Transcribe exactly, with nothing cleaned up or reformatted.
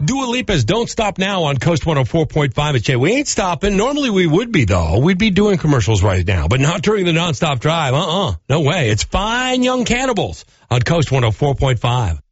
Dua Lipa's Don't Stop Now on Coast one oh four point five at J. We ain't stopping. Normally we would be, though. We'd be doing commercials right now, but not during the nonstop drive. Uh-uh. No way. It's Fine Young Cannibals on Coast one oh four point five.